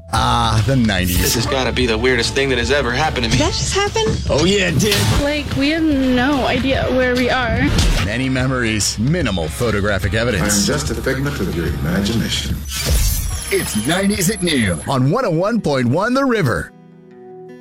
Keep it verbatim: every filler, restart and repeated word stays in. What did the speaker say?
Ah, the nineties. This has got to be the weirdest thing that has ever happened to me. Did that just happen? Oh, yeah, it did. Like, we have no idea where we are. Many memories, minimal photographic I am evidence. just a figment of your imagination. It's nineties at noon on one oh one point one The River.